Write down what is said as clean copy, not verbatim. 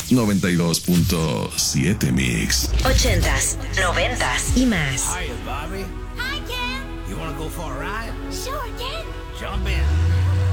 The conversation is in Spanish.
92.7 Mix. 80s, 90s y más. Hiya, Bobby. Hi, Ken. You wanna go for a ride? Sure, Ken. Jump in.